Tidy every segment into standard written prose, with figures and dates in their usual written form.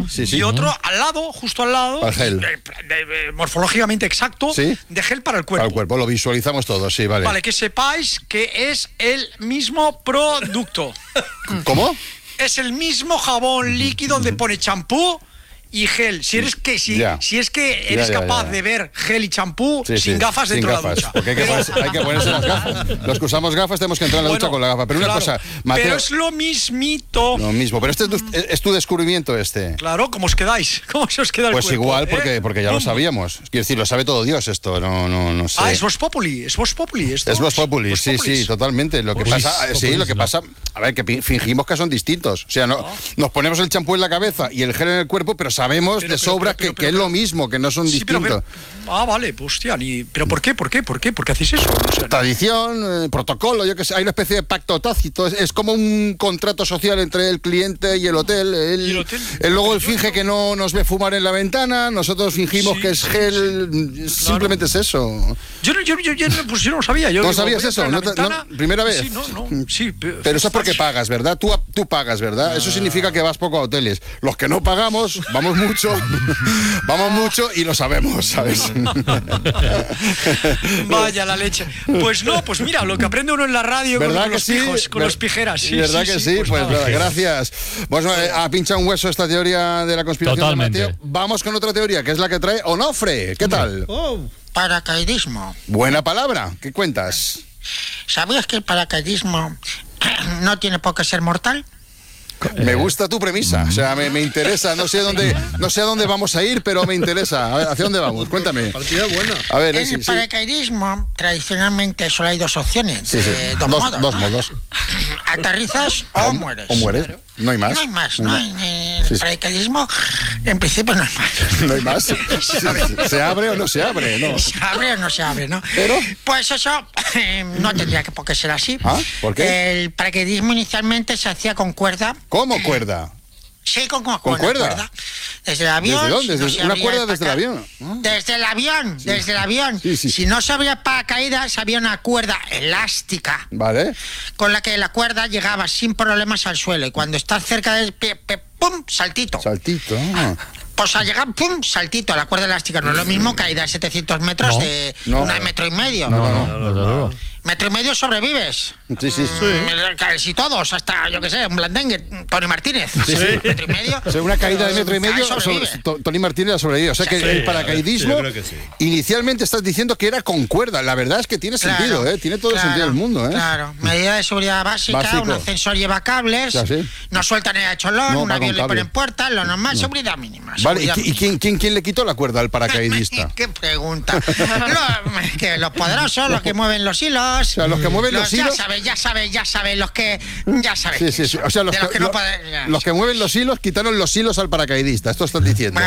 y otro al lado, justo al lado, para el gel. Morfológicamente exacto, de gel para el cuerpo. Para el cuerpo, lo visualizamos todos, sí, vale. Vale, que sepáis que es el mismo producto. ¿Cómo? Es el mismo jabón líquido donde pone champú y gel. Si es que eres capaz de ver gel y champú sin gafas dentro de la ducha. Porque hay que ponerse las gafas. Los que usamos gafas tenemos que entrar en la ducha con la gafa. Pero una cosa, Mateo, pero es lo mismito. Lo mismo, pero este es tu descubrimiento este. Claro, ¿cómo os quedáis? ¿Cómo se os queda el pues cuerpo? Igual, porque ya lo sabíamos. Quiero decir, lo sabe todo Dios esto, no sé. Es Vox Populi, es Vox Populi esto. Es Vox Populi, sí, totalmente. Lo que pasa, a ver, que fingimos que son distintos. O sea, nos ponemos el champú en la cabeza y el gel en el cuerpo, pero sabemos de sobra que es lo mismo, que no son distintos. Vale, pues hostia, ¿pero por qué? ¿Por qué hacéis eso? No sé, tradición, protocolo, yo que sé, hay una especie de pacto tácito, es como un contrato social entre el cliente y el hotel. Luego él finge que no nos ve fumar en la ventana, nosotros fingimos que es gel, simplemente es eso. Yo no sabía. ¿No sabías eso? ¿Primera vez? Sí, pero eso es porque pagas, ¿verdad? Tú pagas, ¿verdad? Eso significa que vas poco a hoteles. Los que no pagamos, vamos mucho y lo sabemos, ¿sabes? Vaya la leche. Pues mira, lo que aprende uno en la radio con los pijos, con los pijeras. Sí, ¿verdad que sí? Pues nada, gracias. Bueno, ha pinchado un hueso esta teoría de la conspiración. Totalmente. De Mateo. Vamos con otra teoría, que es la que trae Onofre. ¿Qué tal? Paracaidismo. Buena palabra. ¿Qué cuentas? ¿Sabías que el paracaidismo no tiene por qué ser mortal? Me gusta tu premisa, o sea, me interesa, no sé a dónde vamos a ir, pero me interesa. A ver, ¿hacia dónde vamos? Cuéntame. Partida buena. A ver, en el paracaidismo, tradicionalmente solo hay dos opciones. Dos modos. Aterrizas o mueres. O mueres. No hay más. No hay más. No hay, en el paracaidismo, en principio, no hay más. No hay más. ¿Se abre o no se abre? No. ¿Se abre o no se abre, no? ¿Pero? Pues eso no tendría por qué ser así. ¿Por qué? El paracaidismo inicialmente se hacía con cuerda. ¿Cómo cuerda? Sí, con cuerda. Desde el avión. ¿Desde dónde? ¿Desde una cuerda desde el avión? Desde el avión. Sí. Si no se abría paracaídas, había una cuerda elástica. Vale. Con la que la cuerda llegaba sin problemas al suelo. Y cuando estás cerca del pie, ¡pum! Saltito. Saltito. Pues al llegar, ¡pum! Saltito a la cuerda elástica. No es lo mismo caída de 700 metros de 1,5 metros. No. Metro y medio sobrevives. Sí. Casi todos, hasta, yo que sé, un blandengue, Tony Martínez. Sí. Metro y medio. O sea, una caída de metro y medio, Tony Martínez ha sobrevivido. O sea que el paracaidismo, inicialmente estás diciendo que era con cuerda. La verdad es que tiene sentido, tiene todo el sentido del mundo. Claro, medida de seguridad básica, un ascensor lleva cables, no sueltan el cholón, un avión le ponen puertas, lo normal, seguridad mínima. Vale, ¿y quién le quitó la cuerda al paracaidista? ¿Qué pregunta? Los poderosos, los que mueven los hilos. O sea, los que mueven los hilos. Ya sabes, los que. Ya sabes. Sí. O sea, los que mueven los hilos quitaron los hilos al paracaidista. Esto estás diciendo.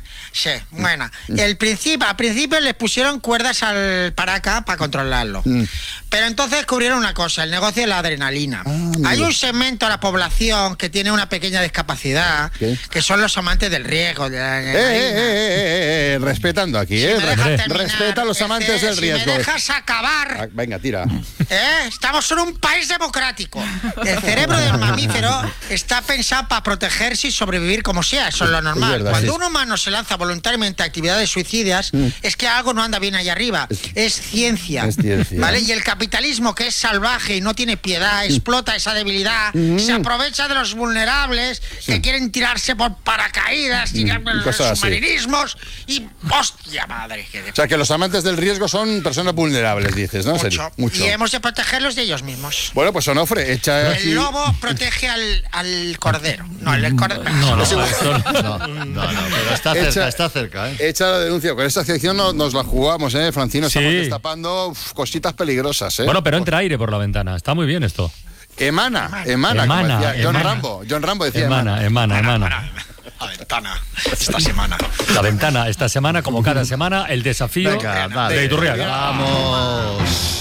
Bueno. Al principio les pusieron cuerdas al paraca para controlarlo. Pero entonces descubrieron una cosa: el negocio de la adrenalina. Hay un segmento de la población que tiene una pequeña discapacidad, que son los amantes del riesgo. De la adrenalina. Respetando aquí, Respeta a los amantes del riesgo. Si me dejas acabar. Venga, tira. Estamos en un país democrático. El cerebro del mamífero está pensado para protegerse y sobrevivir como sea. Eso es lo normal. Cuando un humano se lanza voluntariamente a actividades suicidas, es que algo no anda bien allá arriba. Es ciencia. ¿Vale? Y el capitalismo, que es salvaje y no tiene piedad, explota esa debilidad, se aprovecha de los vulnerables que quieren tirarse por paracaídas, los submarinismos y ¡hostia madre! O sea, que los amantes del riesgo son personas vulnerables, dices, ¿no? Mucho. Y hemos de protegerlos de ellos mismos. Bueno, pues Onofre, el lobo protege al cordero. No, el cordero. No, pero está cerca. Echa la denuncia. Con esta sección nos la jugamos, Francino. Estamos destapando cositas peligrosas, Bueno, pero entra aire por la ventana. Está muy bien esto. Emana, John Rambo decía emana. La ventana esta semana. La ventana esta semana, como cada semana, el desafío de Iturriaga. ¡Vamos!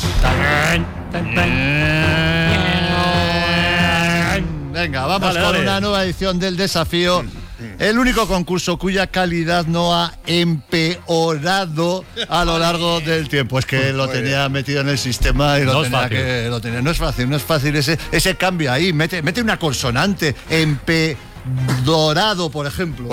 Venga, vamos con una nueva edición del desafío. El único concurso cuya calidad no ha empeorado a lo largo del tiempo. Es que lo tenía metido en el sistema y lo tenía. No es fácil ese cambio ahí. Mete una consonante. Dorado, por ejemplo.